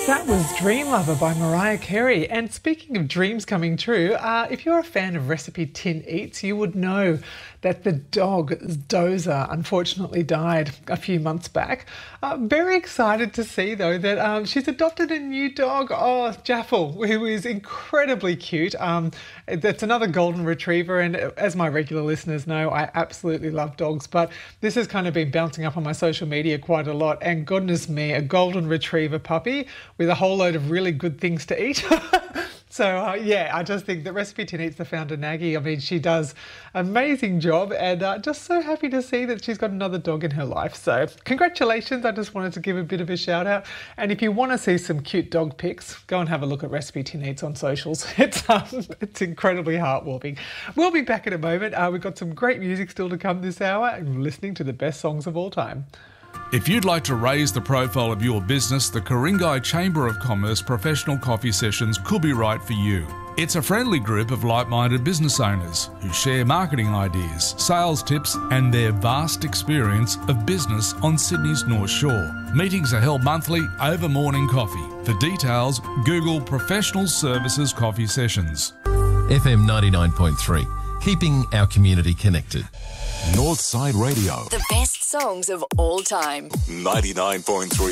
That was Dream Lover by Mariah Carey. And speaking of dreams coming true, if you're a fan of Recipe Tin Eats, you would know that the dog Dozer unfortunately died a few months back. Very excited to see, though, that she's adopted a new dog, Jaffel, who is incredibly cute. That's another golden retriever, and as my regular listeners know, I absolutely love dogs, but this has kind of been bouncing up on my social media quite a lot, and goodness me, a golden retriever puppy with a whole load of really good things to eat. So, yeah, I just think that Recipe Tin Eats, the founder, Naggie, I mean, she does an amazing job, and just so happy to see that she's got another dog in her life. So congratulations. I just wanted to give a bit of a shout out. And if you want to see some cute dog pics, go and have a look at Recipe Tin Eats on socials. It's incredibly heartwarming. We'll be back in a moment. We've got some great music still to come this hour, and listening to the best songs of all time. If you'd like to raise the profile of your business, the Ku-ring-gai Chamber of Commerce Professional Coffee Sessions could be right for you. It's a friendly group of like-minded business owners who share marketing ideas, sales tips and their vast experience of business on Sydney's North Shore. Meetings are held monthly over morning coffee. For details, Google Professional Services Coffee Sessions. FM 99.3, keeping our community connected. Northside Radio. The best songs of all time. 99.3